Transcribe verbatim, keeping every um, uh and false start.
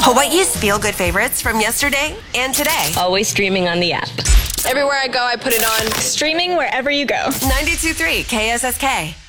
Hawaii's feel-good favorites from yesterday and today. Always streaming on the app. Everywhere I go, I put it on. Streaming wherever you go. ninety-two point three K S S K.